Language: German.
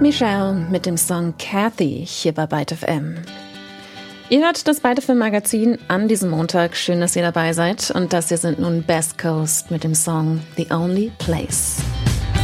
Michelle mit dem Song Kathy hier bei Byte FM. Ihr hört das Byte FM Magazin an diesem Montag. Schön, dass ihr dabei seid. Und das hier sind nun Best Coast mit dem Song The Only Place.